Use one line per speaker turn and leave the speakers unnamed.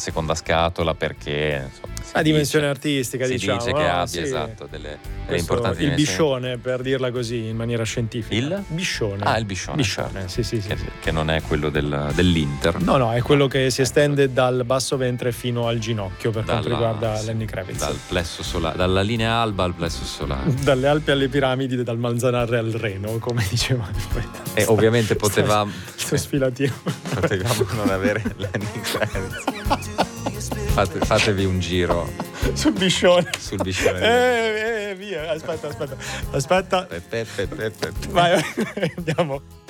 seconda scatola perché insomma,
la dimensione artistica,
si
diciamo.
dice che abbia
sì.
esatto delle
Questo,
importanti
il
dimensioni.
biscione, per dirla così in maniera scientifica.
Il
biscione.
il biscione, certo.
Sì.
Che non è quello dell'Inter.
No, è quello che si estende dal basso ventre fino al ginocchio per quanto riguarda Lenny Kravitz.
Dal plesso solare, dalla linea alba al plesso solare.
Dalle Alpi alle piramidi, dal Manzanare al Reno, come diceva il poeta.
E ovviamente potevamo non avere Lenny Kravitz. Fatevi un giro
sul biscione.
Via.
Aspetta. Vai, andiamo.